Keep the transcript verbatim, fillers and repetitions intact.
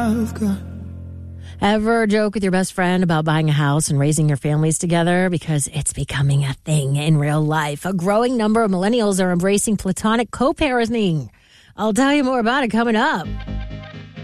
Ever joke with your best friend about buying a house and raising your families together? Because it's becoming a thing in real life. A growing number of millennials are embracing platonic co-parenting. I'll tell you more about it coming up.